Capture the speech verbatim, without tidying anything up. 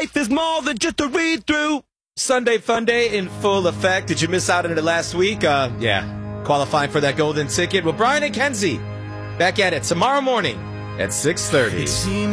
Life is more than just a read-through. Sunday Fun Day in full effect. Did you miss out on it last week? Uh, yeah, qualifying for that golden ticket. Well, Brian and Kenzie back at it tomorrow morning at six thirty.